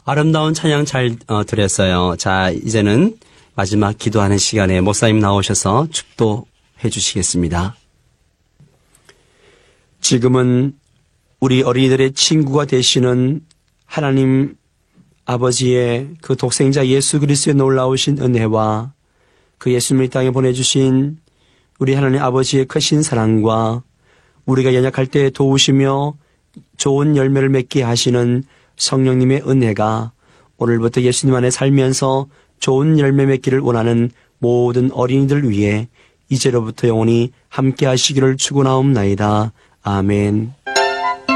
아름다운 찬양 잘 드렸어요. 자, 이제는 마지막 기도하는 시간에 목사님 나오셔서 축도해 주시겠습니다. 지금은 우리 어린이들의 친구가 되시는 하나님 아버지의 그 독생자 예수 그리스도의 놀라우신 은혜와 그 예수님을 이 땅에 보내주신 우리 하나님 아버지의 크신 사랑과 우리가 연약할 때 도우시며 좋은 열매를 맺게 하시는 성령님의 은혜가 오늘부터 예수님 안에 살면서 좋은 열매 맺기를 원하는 모든 어린이들 위해 이제로부터 영원히 함께 하시기를 축원하옵나이다. 아멘.